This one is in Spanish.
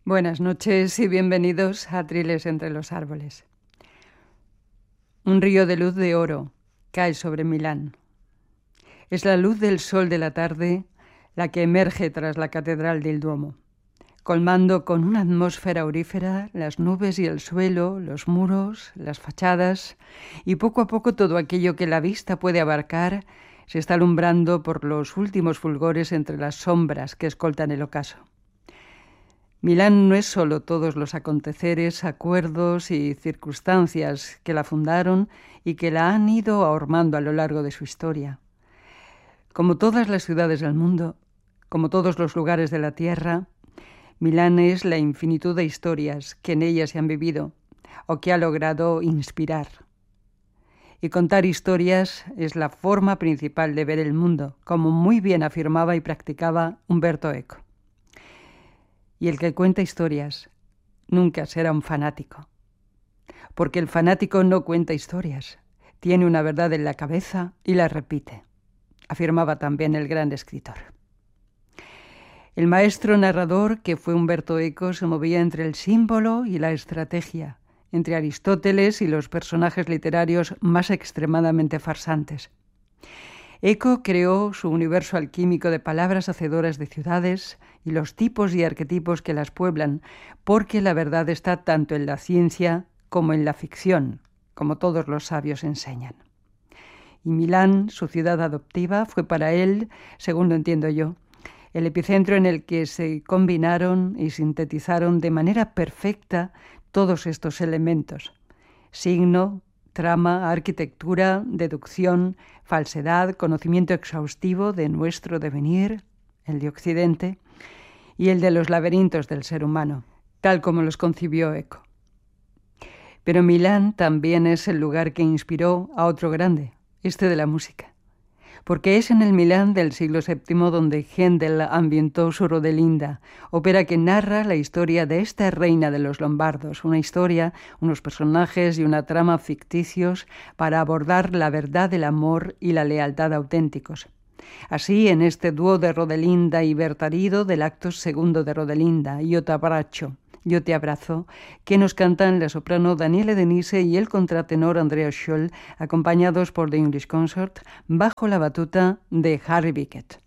Buenas noches y bienvenidos a Triles entre los árboles. Un río de luz de oro cae sobre Milán. Es la luz del sol de la tarde la que emerge tras la catedral del Duomo, colmando con una atmósfera aurífera las nubes y el suelo, los muros, las fachadas, y poco a poco todo aquello que la vista puede abarcar se está alumbrando por los últimos fulgores entre las sombras que escoltan el ocaso. Milán no es solo todos los aconteceres, acuerdos y circunstancias que la fundaron y que la han ido ahormando a lo largo de su historia. Como todas las ciudades del mundo, como todos los lugares de la tierra, Milán es la infinitud de historias que en ella se han vivido o que ha logrado inspirar. Y contar historias es la forma principal de ver el mundo, como muy bien afirmaba y practicaba Umberto Eco. Y el que cuenta historias nunca será un fanático, porque el fanático no cuenta historias, tiene una verdad en la cabeza y la repite, afirmaba también el gran escritor. El maestro narrador que fue Umberto Eco se movía entre el símbolo y la estrategia, entre Aristóteles y los personajes literarios más extremadamente farsantes. Eco creó su universo alquímico de palabras hacedoras de ciudades y los tipos y arquetipos que las pueblan, porque la verdad está tanto en la ciencia como en la ficción, como todos los sabios enseñan. Y Milán, su ciudad adoptiva, fue para él, según lo entiendo yo, el epicentro en el que se combinaron y sintetizaron de manera perfecta todos estos elementos: signo, trama, arquitectura, deducción, falsedad, conocimiento exhaustivo de nuestro devenir, el de Occidente, y el de los laberintos del ser humano, tal como los concibió Eco. Pero Milán también es el lugar que inspiró a otro grande, este de la música, porque es en el Milán del siglo VII donde Händel ambientó su Rodelinda, ópera que narra la historia de esta reina de los lombardos, una historia, unos personajes y una trama ficticios para abordar la verdad del amor y la lealtad auténticos. Así, en este dúo de Rodelinda y Bertarido del acto segundo de Rodelinda, Io t'abbraccio, Yo te abrazo, que nos cantan la soprano Daniele Denise y el contratenor Andrea Scholl, acompañados por The English Consort, bajo la batuta de Harry Bickett.